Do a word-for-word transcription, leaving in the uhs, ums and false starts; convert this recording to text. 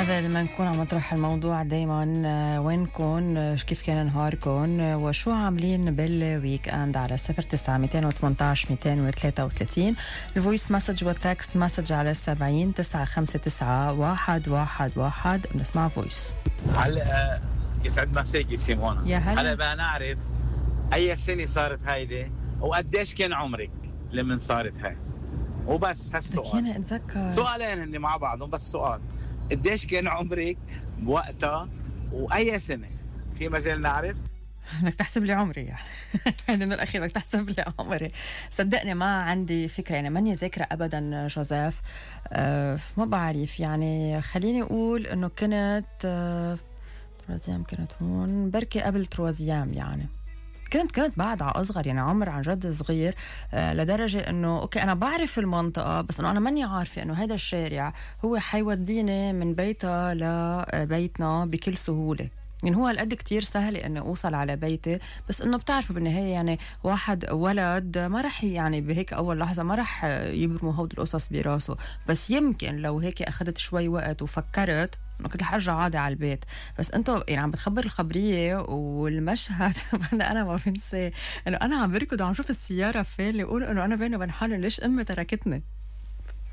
قبل ما نكون عم نطرح الموضوع دايما وينكم، كيف كان نهاركم، وشو عاملين بالويك اند على صفر تسعة مئتين وثمانية عشر مئتين وثلاثة وثلاثين. الفويس مسج والتكست مسج على سبعين تسعة خمسة تسعة واحد واحد واحد. بنسمع فويس. هلا يسعد مساكي سيمونا. يا هلا. هلا بدنا نعرف اي سنه صارت هيدي وقديش كان عمرك لمن صارت هاي، وبس هالسؤال. فينا اتذكر سؤالين هن مع بعضهم، بس سؤال قديش كان عمرك بوقتها واي سنه؟ في مجال نعرف؟ بدك تحسب لي عمري يعني يعني من الاخير بدك تحسب لي عمري. صدقني ما عندي فكره، يعني ماني ذاكره ابدا جوزيف. أه ما بعرف، يعني خليني اقول انه كنت أه تروازيام، كانت هون بركي قبل تروازيام، يعني كنت كنت بعد على اصغر، يعني عمر عن جد صغير. آه لدرجه انه اوكي انا بعرف المنطقه، بس انه انا ماني عارفه انه هذا الشارع هو حيوديني من بيتها لبيتنا بكل سهوله. يعني هو هالقد كتير سهل اني اوصل على بيتي، بس انه بتعرفوا بالنهايه يعني واحد ولد ما رح يعني بهيك اول لحظه ما رح يبرموا هود القصص براسه. بس يمكن لو هيك اخذت شوي وقت وفكرت انه كنت رح ارجع عادي على البيت. بس انتو يعني عم بتخبر الخبريه والمشهد انا ما بنسى انه انا عم بركض وعم شوف السياره فين، اللي يقول انه انا بيني وبين حالي ليش امي تركتني.